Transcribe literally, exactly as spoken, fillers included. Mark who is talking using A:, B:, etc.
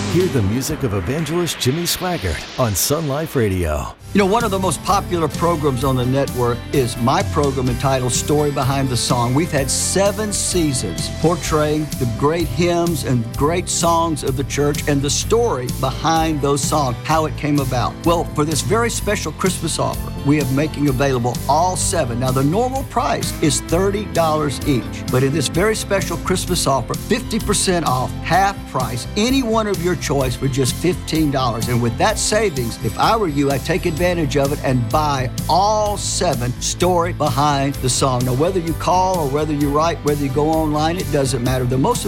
A: Hear the music of evangelist Jimmy Swaggart on Sun Life Radio.
B: You know, one of the most popular programs on the network is my program entitled Story Behind the Song. We've had seven seasons portraying the great hymns and great songs of the church and the story behind those songs, how it came about. Well, for this very special Christmas offer, we are making available all seven. Now, the normal price is thirty dollars each, but in this very special Christmas offer, fifty percent off, half price, any one of your choice for just fifteen dollars. And with that savings, if I were you, I'd take advantage of it and buy all seven Story Behind the Song. Now, whether you call or whether you write, whether you go online, it doesn't matter. The most